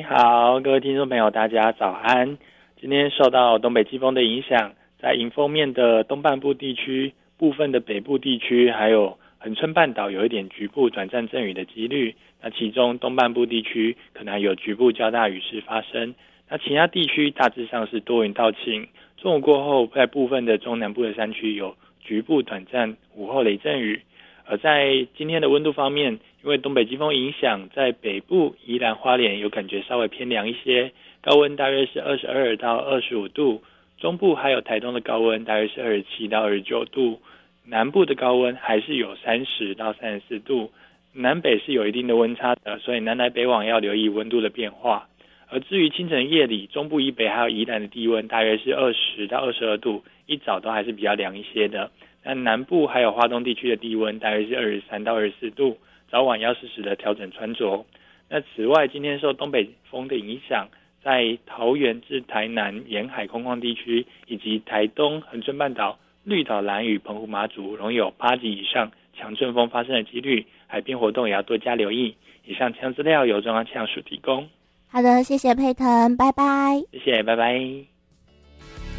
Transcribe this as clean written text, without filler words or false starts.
好，各位听众朋友，大家早安。今天受到东北季风的影响，在迎风面的东半部地区、部分的北部地区，还有恒春半岛有一点局部短暂阵雨的几率。那其中东半部地区可能还有局部较大雨势发生。那其他地区大致上是多云到晴。中午过后，在部分的中南部的山区有局部短暂午后雷阵雨。而在今天的温度方面，因为东北季风影响，在北部宜兰花莲有感觉稍微偏凉一些，高温大约是22到25度，中部还有台东的高温大约是27到29度，南部的高温还是有30到34度，南北是有一定的温差的，所以南来北往要留意温度的变化。而至于清晨夜里，中部以北还有宜兰的低温大约是20到22度，一早都还是比较凉一些的。那南部还有花东地区的低温大约是23到24度，早晚要适时的调整穿着。那此外，今天受东北风的影响，在桃园至台南沿海空旷地区，以及台东恒春半岛、绿岛、兰屿、澎湖、马祖，容有8级以上强阵风发生的几率，海边活动也要多加留意。以上气象资料由中央气象署提供。 好的，谢谢佩腾，拜拜。 谢谢，拜拜。